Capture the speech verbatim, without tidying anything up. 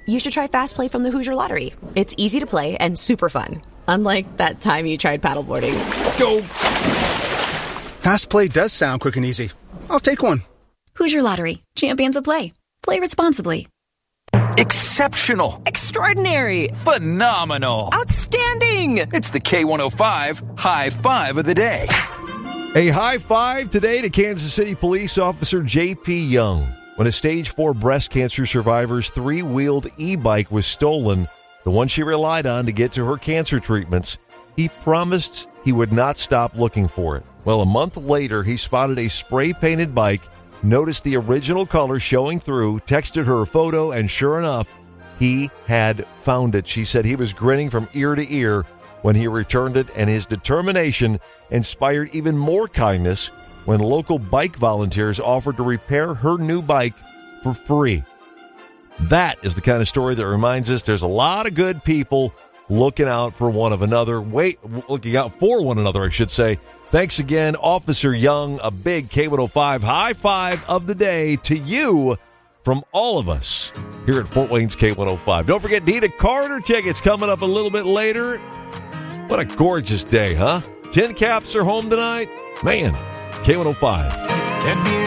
you should try Fast Play from the Hoosier Lottery. It's easy to play and super fun. Unlike that time you tried paddleboarding. Go! Fast Play does sound quick and easy. I'll take one. Hoosier Lottery. Champions of play. Play responsibly. Exceptional. Extraordinary. Phenomenal. Outstanding. It's the K one oh five High Five of the Day. A high five today to Kansas City Police Officer J P. Young. When a stage four breast cancer survivor's three-wheeled e-bike was stolen, the one she relied on to get to her cancer treatments, he promised he would not stop looking for it. Well, a month later, he spotted a spray-painted bike, noticed the original color showing through, texted her a photo, and sure enough, he had found it. She said he was grinning from ear to ear when he returned it, and his determination inspired even more kindness when local bike volunteers offered to repair her new bike for free. That is the kind of story that reminds us there's a lot of good people looking out for one of another. Wait, looking out for one another, I should say. Thanks again, Officer Young. A big K one oh five high five of the day to you from all of us here at Fort Wayne's K one oh five. Don't forget, Nita Carter tickets coming up a little bit later. What a gorgeous day, huh? Tin caps are home tonight. Man, K one oh five.